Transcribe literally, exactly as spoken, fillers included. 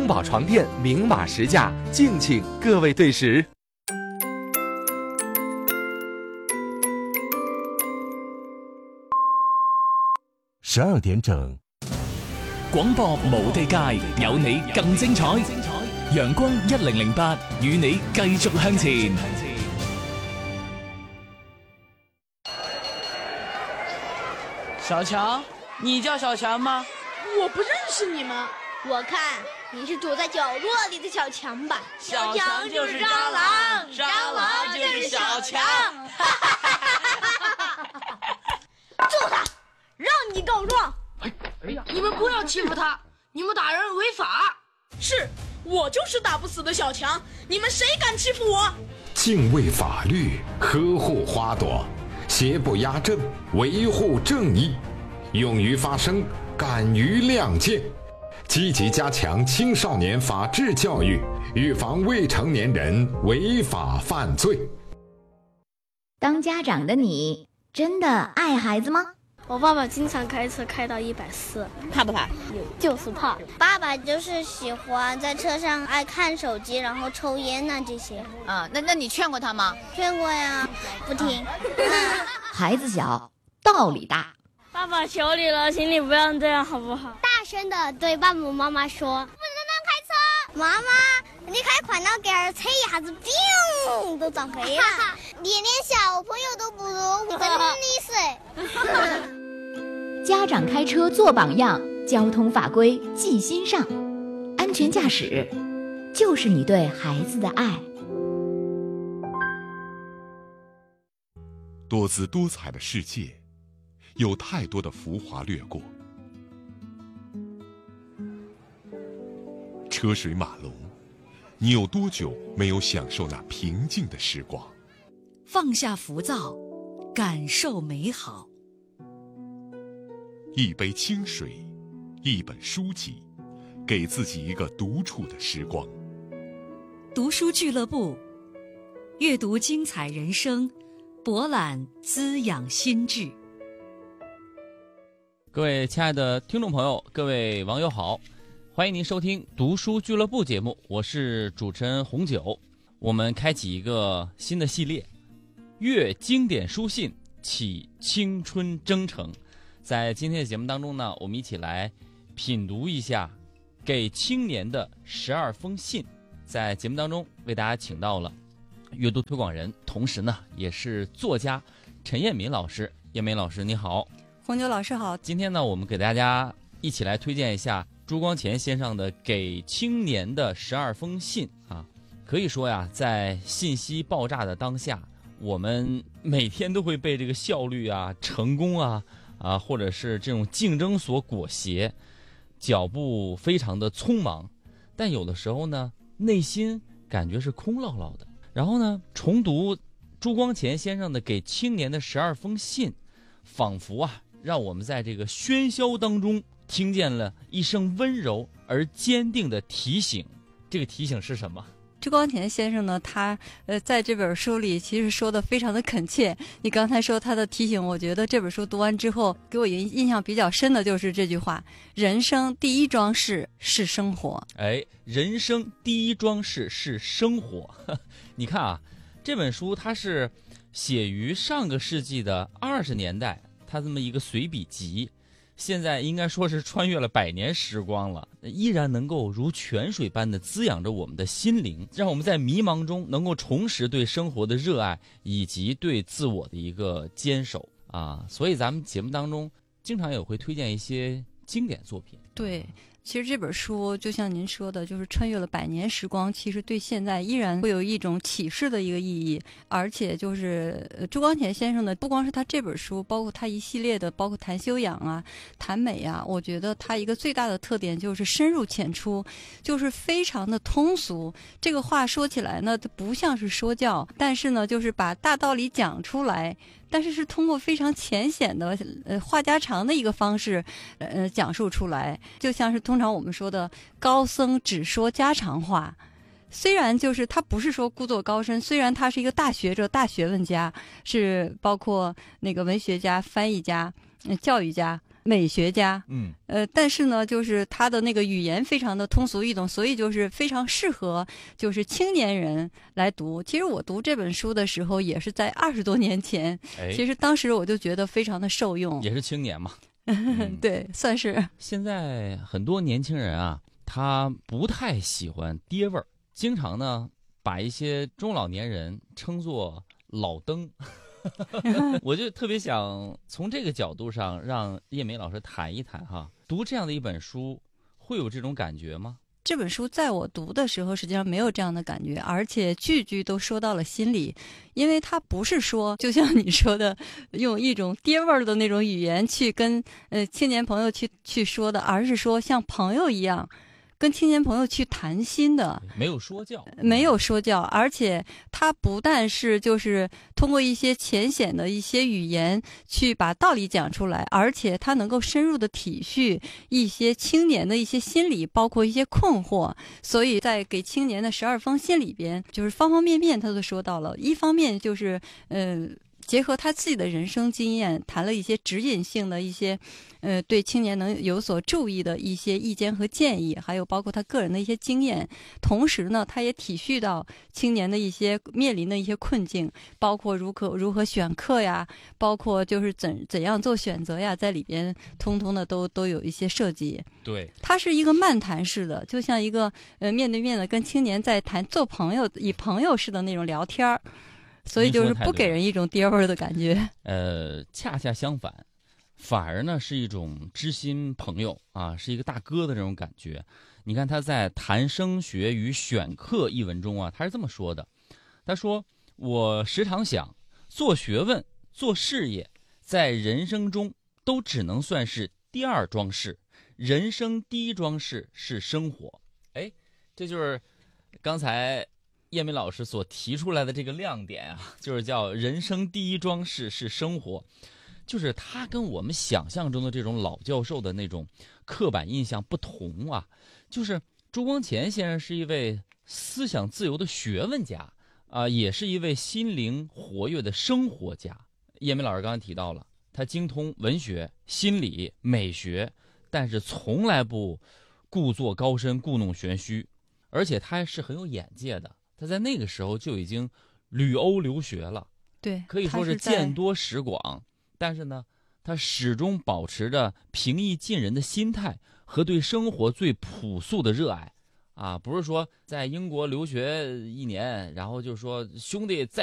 中宝床垫明码实价，敬请各位对时。 十二點整， 廣播無地界，有你更精彩。陽光一零零八與你繼續向前。 小強，你叫小強嗎？ 我不認識你們。 我看你是躲在角落裡的小強吧。 小強就是蟑螂，蟑螂就是小強。 揍他！讓你告狀。 哎哎呀，你們不要欺負他，你們打人違法。是，我就是打不死的小強，你們誰敢欺負我？ 敬畏法律，呵護花朵，邪不壓正，維護正義，勇於發聲，敢於亮劍，積極加強青少年法治教育，預防未成年人違法犯罪。 當家長的你真的愛孩子嗎？ 我爸爸經常開車開到一百四， 怕不怕？ 就是怕。 爸爸就是喜歡在車上愛看手機，然後抽煙啊這些。 啊，那那你勸過他嗎？ 勸過呀，不聽。啊、 孩子小，道理大。 爸爸求你了，請你不要這樣好不好？ 大聲的對爸爸媽媽說，不能亂開車。媽媽，你開快到給兒踩一下子，砰，都長飛了。你連小朋友都不如，真厲害。 家長開車做榜樣，交通法規記心上，安全駕駛就是你對孩子的愛。 多姿多彩的世界，有太多的浮華掠過，車水馬龍，你有多久沒有享受那平靜的時光？ 放下浮躁，感受美好。 一杯清水，一本書籍，給自己一個獨處的時光。 讀書俱樂部，閱讀精彩人生，博覽滋養心智。 各位親愛的聽眾朋友，各位網友好，歡迎您收聽讀書俱樂部節目，我是主持人紅酒。我們開啟一個新的系列，閱經典書信，啟青春征程。在今天的節目當中呢，我們一起來品讀一下給青年的十二封信。在節目當中為大家請到了閱讀推廣人，同時呢也是作家陳燕敏老師。燕敏老師你好。 紅牛老師好。 今天呢我們給大家一起來推薦一下朱光潛先生的給青年的十二封信啊。可以說呀，在信息爆炸的當下，我們每天都會被這個效率啊、成功啊啊，或者是這種競爭所裹挾，腳步非常的匆忙，但有的時候呢，內心感覺是空落落的。然後呢，重讀朱光潛先生的給青年的十二封信，仿佛啊，讓我們在這個喧囂當中聽見了一聲溫柔而堅定的提醒。這個提醒是什麼？ 朱光潛先生呢，他呃在這本書裡其實說的非常的懇切。你剛才說他的提醒，我覺得這本書讀完之後，給我印印象比較深的就是這句話：人生第一樁事是生活。 哎，人生第一樁事是生活。你看啊，這本書它是寫於上個世紀的二十年代，它這麼一個隨筆集。現在應該說是穿越了百年時光了，依然能夠如泉水般的滋養着我們的心靈，讓我們在迷茫中能夠重拾對生活的熱愛以及對自我的一個堅守啊。所以咱們節目當中經常也會推薦一些經典作品。 對，其實這本書就像您說的，就是穿越了百年時光，其實對現在依然會有一種啟示的一個意義。而且就是朱光潛先生的，不光是他這本書，包括他一系列的，包括談修養啊、談美啊，我覺得他一個最大的特點就是深入淺出，就是非常的通俗。這個話說起來呢，它不像是說教，但是呢，就是把大道理講出來，但是是通過非常淺顯的呃話家常的一個方式呃講述出來，就像是通常我們說的高僧只說家常話。雖然就是他不是說故作高深，雖然他是一個大學者、大學問家，是包括那個文學家、翻譯家、教育家， 美学家， 嗯， 呃，但是呢，就是他的那个语言非常的通俗易懂，所以就是非常适合就是青年人来读。其实我读这本书的时候也是在二十多年前， 哎、 其实当时我就觉得非常的受用， 也是青年嘛，嗯、 对，算是。 现在很多年轻人啊，他不太喜欢爹味儿，经常呢把一些中老年人称作老登。我就特别想从这个角度上让叶梅老师谈一谈哈，读这样的一本书会有这种感觉吗？ 这本书在我读的时候实际上没有这样的感觉，而且句句都说到了心里，因为它不是说就像你说的用一种爹味儿的那种语言去跟呃青年朋友去去说的，而是说像朋友一样跟青年朋友去谈心的， 没有说教， 没有说教，而且他不但是就是通过一些浅显的一些语言去把道理讲出来，而且他能够深入的体恤一些青年的一些心理，包括一些困惑。所以在给青年的十二封信里边，就是方方面面他都说到了。一方面就是嗯。呃结合他自己的人生经验，谈了一些指引性的一些，呃，对青年能有所注意的一些意见和建议，还有包括他个人的一些经验。同时呢，他也体恤到青年的一些面临的一些困境，包括如何如何选课呀，包括就是怎怎样做选择呀，在里边通通的都都有一些设计。 对， 他是一个漫谈式的，就像一个呃面对面的跟青年在谈，做朋友以朋友式的那种聊天儿。所以就是不给人一种爹味儿的感觉。 呃，恰恰相反，反而呢是一种知心朋友啊，是一个大哥的这种感觉。你看他在《谈升学与选课》一文中啊，他是这么说的：他说，我时常想，做学问、做事业，在人生中都只能算是第二桩事，人生第一桩事是生活。哎，这就是刚才叶梅老师所提出来的这个亮点啊，就是叫人生第一桩事是生活，就是他跟我们想象中的这种老教授的那种刻板印象不同啊。就是朱光潜先生是一位思想自由的学问家啊、呃，也是一位心灵活跃的生活家。叶梅老师刚才提到了，他精通文学、心理、美学，但是从来不故作高深、故弄玄虚，而且他还是很有眼界的。他在那个时候就已经旅欧留学了， 对， 可以说是见多识广。但是呢，他始终保持着平易近人的心态和对生活最朴素的热爱啊，不是说在英国留学一年，然后就说兄弟再